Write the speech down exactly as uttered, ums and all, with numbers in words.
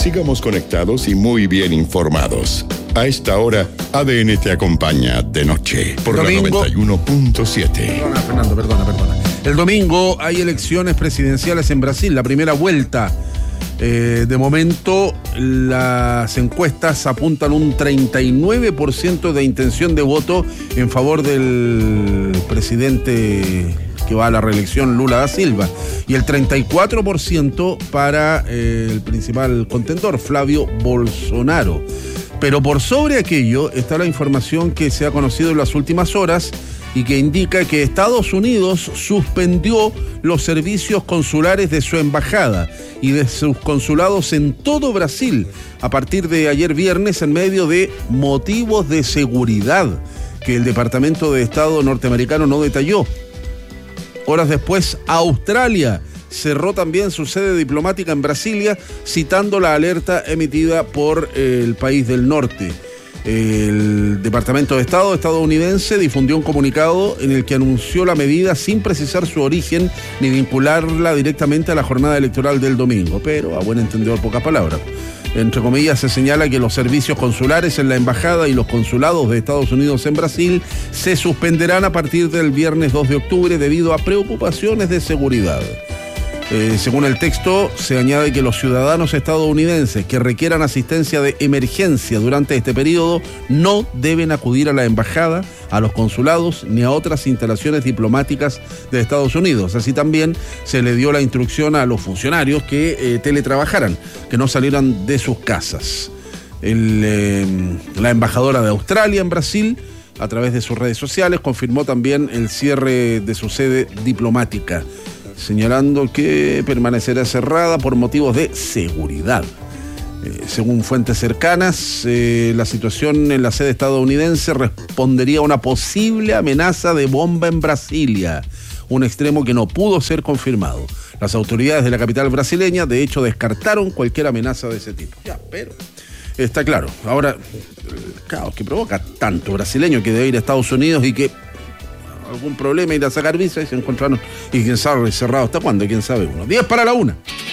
Sigamos conectados y muy bien informados. A esta hora, A D N te acompaña de noche por domingo, la noventa y uno punto siete. Perdona, Fernando, perdona, perdona. El domingo hay elecciones presidenciales en Brasil, la primera vuelta. Eh, de momento, las encuestas apuntan un treinta y nueve por ciento de intención de voto en favor del presidente que va a la reelección, Lula da Silva, y el treinta y cuatro por ciento para eh, el principal contendor, Flavio Bolsonaro. Pero por sobre aquello está la información que se ha conocido en las últimas horas y que indica que Estados Unidos suspendió los servicios consulares de su embajada y de sus consulados en todo Brasil a partir de ayer viernes en medio de motivos de seguridad que el Departamento de Estado norteamericano no detalló. Horas después, Australia cerró también su sede diplomática en Brasilia, citando la alerta emitida por eh, el país del norte. El Departamento de Estado estadounidense difundió un comunicado en el que anunció la medida sin precisar su origen ni vincularla directamente a la jornada electoral del domingo, pero a buen entendedor pocas palabras. Entre comillas, se señala que los servicios consulares en la embajada y los consulados de Estados Unidos en Brasil se suspenderán a partir del viernes dos de octubre debido a preocupaciones de seguridad. Eh, según el texto, se añade que los ciudadanos estadounidenses que requieran asistencia de emergencia durante este periodo no deben acudir a la embajada, a los consulados ni a otras instalaciones diplomáticas de Estados Unidos. Así también se le dio la instrucción a los funcionarios que eh, teletrabajaran, que no salieran de sus casas. El, eh, la embajadora de Australia en Brasil, a través de sus redes sociales, confirmó también el cierre de su sede diplomática, señalando que permanecerá cerrada por motivos de seguridad. Eh, según fuentes cercanas, eh, la situación en la sede estadounidense respondería a una posible amenaza de bomba en Brasilia, un extremo que no pudo ser confirmado. Las autoridades de la capital brasileña, de hecho, descartaron cualquier amenaza de ese tipo. Ya, pero está claro. Ahora, el caos que provoca tanto brasileño que debe ir a Estados Unidos y que algún problema ir a sacar visa y se encontraron, y quién sabe, cerrado hasta cuándo, quién sabe uno. diez para la una.